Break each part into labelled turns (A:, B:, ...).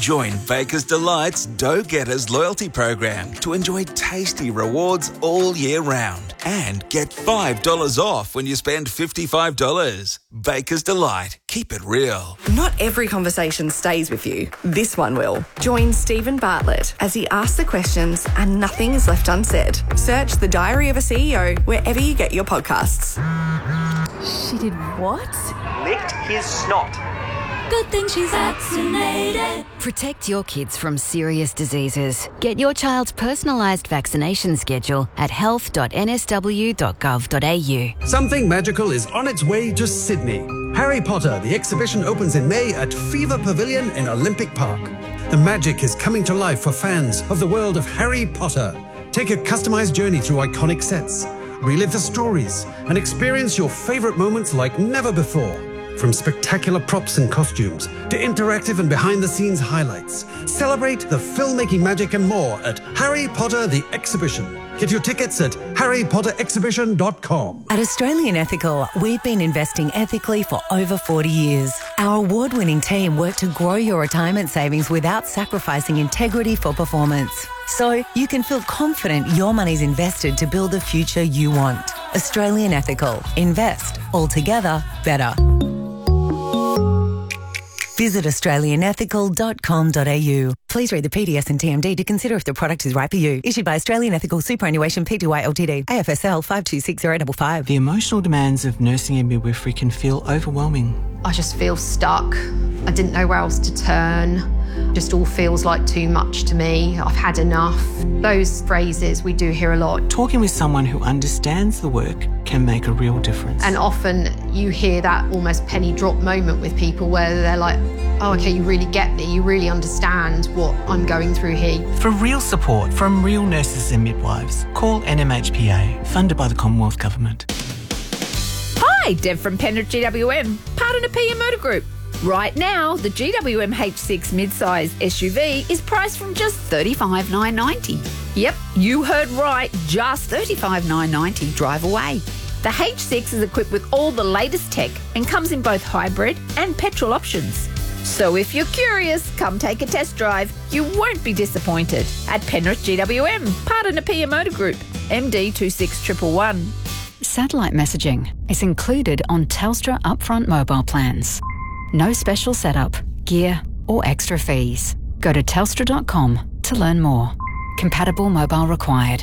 A: Join Baker's Delight's Dough Getters loyalty program to enjoy tasty rewards all year round and get $5 off when you spend $55. Baker's Delight. Keep it real.
B: Not every conversation stays with you. This one will. Join Stephen Bartlett as he asks the questions and nothing is left unsaid. Search The Diary of a CEO wherever you get your podcasts.
C: She did what?
D: Licked his snot.
C: Good thing she's vaccinated.
E: Protect your kids from serious diseases. Get your child's personalised vaccination schedule at health.nsw.gov.au.
F: Something magical is on its way to Sydney. Harry Potter, the exhibition opens in May at Fever Pavilion in Olympic Park. The magic is coming to life for fans of the world of Harry Potter. Take a customised journey through iconic sets, relive the stories, and experience your favourite moments like never before. From spectacular props and costumes to interactive and behind-the-scenes highlights, celebrate the filmmaking magic and more at Harry Potter the Exhibition. Get your tickets at harrypotterexhibition.com.
G: At Australian Ethical, we've been investing ethically for over 40 years. Our award-winning team work to grow your retirement savings without sacrificing integrity for performance. So you can feel confident your money's invested to build the future you want. Australian Ethical. Invest. Altogether better. Visit australianethical.com.au. Please read the PDS and TMD to consider if the product is right for you. Issued by Australian Ethical Superannuation Pty Ltd. AFSL 526055.
H: The emotional demands of nursing and midwifery can feel overwhelming.
I: I just feel stuck. I didn't know where else to turn. Just all feels like too much to me. I've had enough. Those phrases we do hear a lot.
H: Talking with someone who understands the work can make a real difference.
I: And often you hear that almost penny drop moment with people where they're like, oh, okay, you really get me. You really understand what I'm going through here.
H: For real support from real nurses and midwives, call NMHPA, funded by the Commonwealth Government.
J: Hi, Deb from Penrith GWM, partner PM Motor Group. Right now, the GWM H6 midsize SUV is priced from just $35,990. Yep, you heard right, just $35,990 drive away. The H6 is equipped with all the latest tech and comes in both hybrid and petrol options. So if you're curious, come take a test drive. You won't be disappointed. At Penrith GWM, partner PM Motor Group, MD 26111.
E: Satellite messaging is included on Telstra upfront mobile plans. No special setup, gear or extra fees. Go to telstra.com to learn more. Compatible mobile required.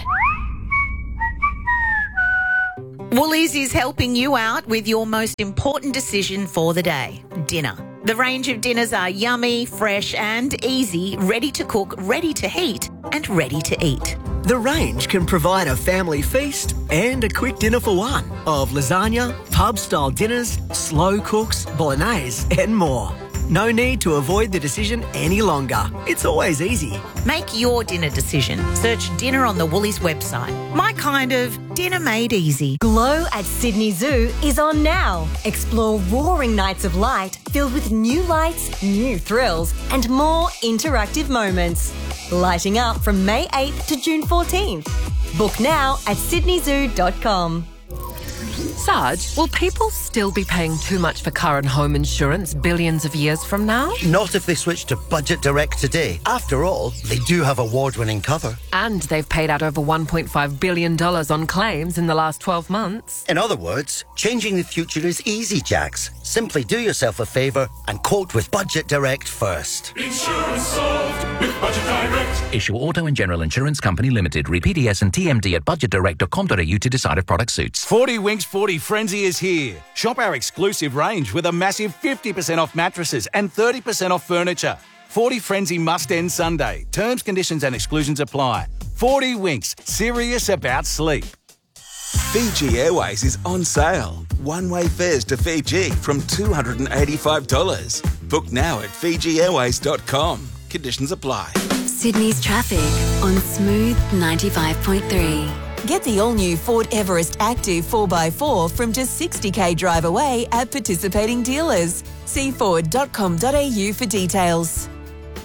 K: Woolies is helping you out with your most important decision for the day, dinner. The range of dinners are yummy, fresh and easy, ready to cook, ready to heat and ready to eat.
L: The range can provide a family feast and a quick dinner for one of lasagna, pub-style dinners, slow cooks, bolognese and more. No need to avoid the decision any longer. It's always easy.
K: Make your dinner decision. Search dinner on the Woolies website. My kind of dinner made easy.
M: Glow at Sydney Zoo is on now. Explore roaring nights of light filled with new lights, new thrills and more interactive moments. Lighting up from May 8th to June 14th. Book now at sydneyzoo.com.
N: Sarge, will people still be paying too much for car and home insurance billions of years from now?
O: Not if they switch to Budget Direct today. After all, they do have award-winning cover.
N: And they've paid out over $1.5 billion on claims in the last 12 months.
O: In other words, changing the future is easy, Jax. Simply do yourself a favour and quote with Budget Direct first.
P: Insurance solved with Budget Direct.
Q: Issue Auto and General Insurance Company Limited. Read PDS and TMD at budgetdirect.com.au to decide if product suits.
A: 40 Winks 40 Frenzy is here. Shop our exclusive range with a massive 50% off mattresses and 30% off furniture. 40 Frenzy must end Sunday. Terms, conditions and exclusions apply. 40 Winks, serious about sleep. Fiji Airways is on sale. One-way fares to Fiji from $285. Book now at FijiAirways.com. Conditions apply.
R: Sydney's traffic on Smooth 95.3.
G: Get the all-new Ford Everest Active 4x4 from just $60,000 drive away at participating dealers. See Ford.com.au for details.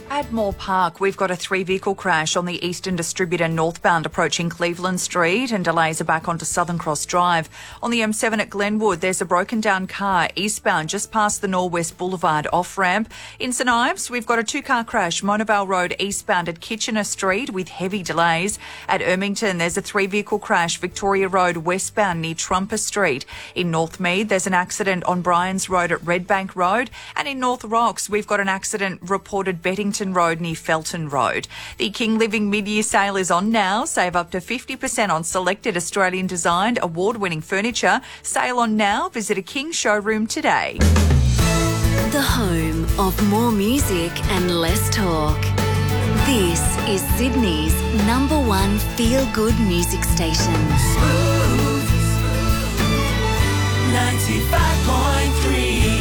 S: At Moore Park, we've got a 3-vehicle crash on the Eastern Distributor northbound approaching Cleveland Street, and delays are back onto Southern Cross Drive. On the M7 at Glenwood, there's a broken down car eastbound just past the Norwest Boulevard off-ramp. In St Ives, we've got a 2-car crash, Monavale Road eastbound at Kitchener Street with heavy delays. At Ermington, there's a 3-vehicle crash, Victoria Road westbound near Trumper Street. In Northmead, there's an accident on Bryans Road at Redbank Road. And in North Rocks, we've got an accident reported Bettington Road near Felton Road. The King Living mid-year sale is on now. Save up to 50% on selected Australian designed award-winning furniture. Sale on now. Visit a King showroom today.
R: The home of more music and less talk. This is Sydney's #1 feel-good music station.
S: 95.3.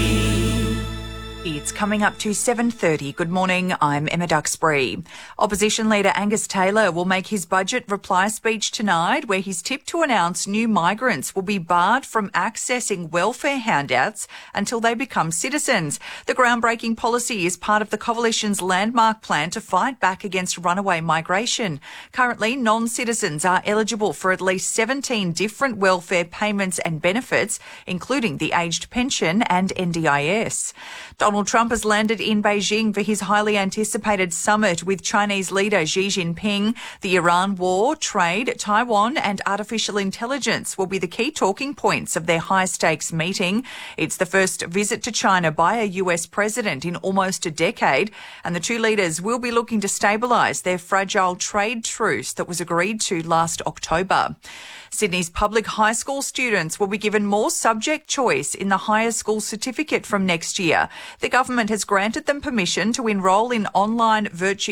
S: It's coming up to 7:30. Good morning, I'm Emma Duxbury. Opposition leader Angus Taylor will make his budget reply speech tonight, where he's tipped to announce new migrants will be barred from accessing welfare handouts until they become citizens. The groundbreaking policy is part of the Coalition's landmark plan to fight back against runaway migration. Currently, non-citizens are eligible for at least 17 different welfare payments and benefits, including the aged pension and NDIS. Donald Trump has landed in Beijing for his highly anticipated summit with Chinese leader Xi Jinping. The Iran war, trade, Taiwan and artificial intelligence will be the key talking points of their high-stakes meeting. It's the first visit to China by a US president in almost a decade, and the two leaders will be looking to stabilise their fragile trade truce that was agreed to last October. Sydney's public high school students will be given more subject choice in the higher school certificate from next year. The government has granted them permission to enrol in an online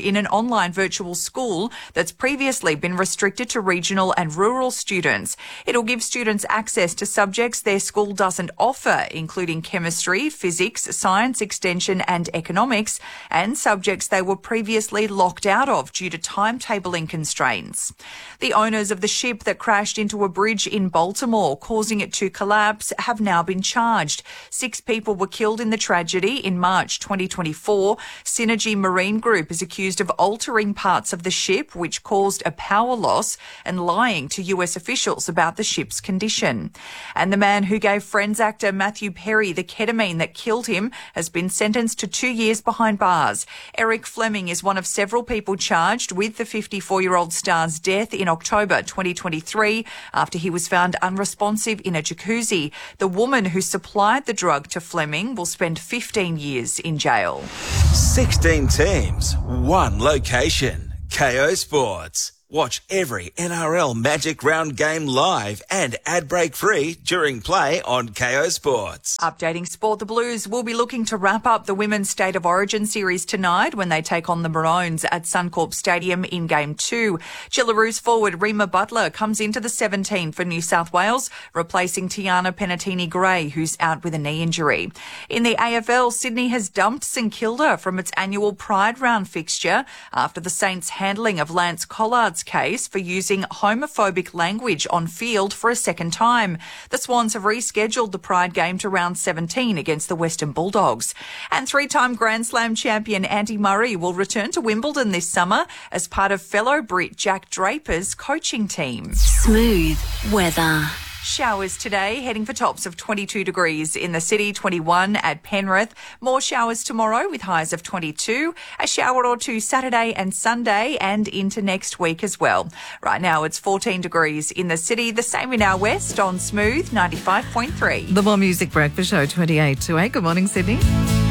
S: virtual school that's previously been restricted to regional and rural students. It'll give students access to subjects their school doesn't offer, including chemistry, physics, science extension and economics, and subjects they were previously locked out of due to timetabling constraints. The owners of the ship that crashed into a bridge in Baltimore, causing it to collapse, have now been charged. 6 people were killed in the tragedy in March 2024. Synergy Marine Group is accused of altering parts of the ship, which caused a power loss, and lying to US officials about the ship's condition. And the man who gave Friends actor Matthew Perry the ketamine that killed him has been sentenced to 2 years behind bars. Eric Fleming is one of several people charged with the 54-year-old star's death in October 2023 after he was found unresponsive in a jacuzzi. The woman who supplied the drug to Fleming will spend 15 years in jail.
T: 16 teams, 1 location. KO Sports. Watch every NRL Magic Round game live and ad break free during play on KO Sports.
S: Updating sport, the Blues will be looking to wrap up the Women's State of Origin series tonight when they take on the Maroons at Suncorp Stadium in Game 2. Jillaroos forward Rima Butler comes into the 17 for New South Wales, replacing Tiana Penatini-Gray, who's out with a knee injury. In the AFL, Sydney has dumped St Kilda from its annual Pride Round fixture after the Saints' handling of Lance Collard's case for using homophobic language on field for a second time. The Swans have rescheduled the Pride game to round 17 against the Western Bulldogs. And 3-time Grand Slam champion Andy Murray will return to Wimbledon this summer as part of fellow Brit Jack Draper's coaching team.
R: Smooth weather.
S: Showers today, heading for tops of 22 degrees in the city, 21 at Penrith. More showers tomorrow with highs of 22. A shower or two Saturday and Sunday and into next week as well. Right now it's 14 degrees in the city, the same in our west on Smooth 95.3.
U: The More Music Breakfast Show 28 to 8. Good morning, Sydney.